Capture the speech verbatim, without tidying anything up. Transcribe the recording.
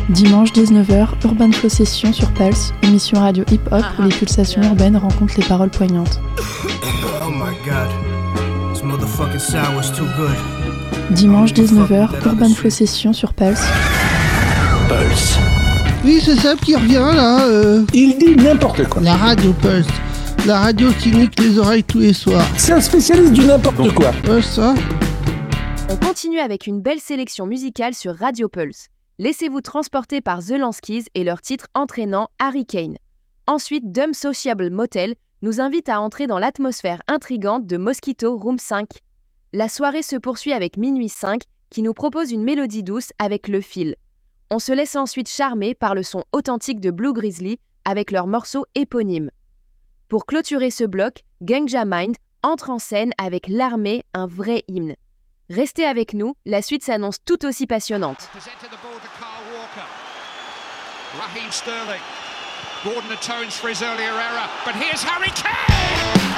Dimanche dix-neuf heures, Urban Flow Session sur Pulse, émission radio hip-hop où les pulsations urbaines rencontrent les paroles poignantes. Oh my god, this motherfucking sour was too good. Dimanche dix-neuf heures, Urban Flow Session sur Pulse. Pulse. Oui, c'est Seb qui revient là. Euh... Il dit n'importe quoi. La radio Pulse. La radio qui nique les oreilles tous les soirs. C'est un spécialiste du n'importe quoi. Ouais, ça. On continue avec une belle sélection musicale sur Radio Pulse. Laissez-vous transporter par The Lanskys et leur titre entraînant Hurricane. Ensuite, Dumb Sociable Motel nous invite à entrer dans l'atmosphère intrigante de Mosquito Room cinq. La soirée se poursuit avec Minuit cinq qui nous propose une mélodie douce avec Le Fil. On se laisse ensuite charmer par le son authentique de Blue Grizzly avec leur morceau éponyme. Pour clôturer ce bloc, Ganja Mind entre en scène avec L'Armée, un vrai hymne. Restez avec nous, la suite s'annonce tout aussi passionnante. Raheem Sterling. Gordon atones for his earlier error, but here's Harry Kane!